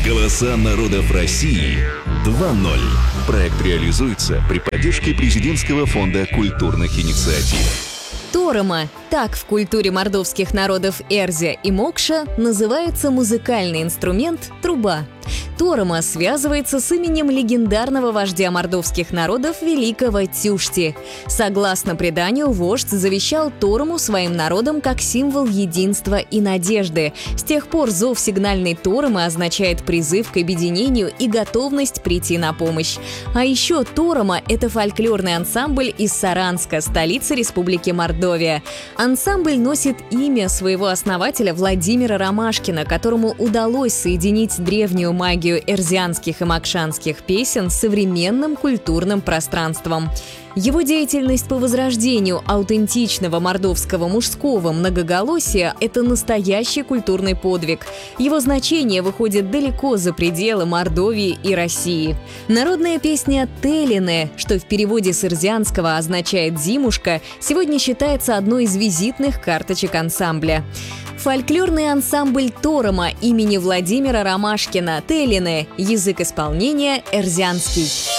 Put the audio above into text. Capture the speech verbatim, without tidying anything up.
Голоса народов России два ноль. Проект реализуется при поддержке Президентского фонда культурных инициатив. Торома. Так в культуре мордовских народов Эрзя и Мокша называется музыкальный инструмент труба. Торома связывается с именем легендарного вождя мордовских народов великого Тюшти. Согласно преданию, вождь завещал торому своим народам как символ единства и надежды. С тех пор зов сигнальной торомы означает призыв к объединению и готовность прийти на помощь. А еще торома – это фольклорный ансамбль из Саранска, столицы Республики Мордовия. Ансамбль носит имя своего основателя Владимира Ромашкина, которому удалось соединить древнюю магию эрзианских и мокшанских песен с современным культурным пространством. Его деятельность по возрождению аутентичного мордовского мужского многоголосия – это настоящий культурный подвиг. Его значение выходит далеко за пределы Мордовии и России. Народная песня «Телине», что в переводе с эрзианского означает «зимушка», сегодня считается одной из визитных карточек ансамбля. Фольклорный ансамбль «Торома» имени Владимира Ромашкина «Телине», язык исполнения – эрзианский.